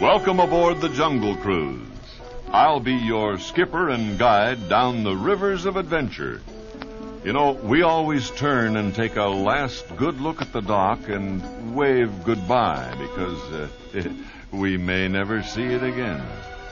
Welcome aboard the Jungle Cruise. I'll be your skipper and guide down the rivers of adventure. You know, we always turn and take a last good look at the dock and wave goodbye because we may never see it again.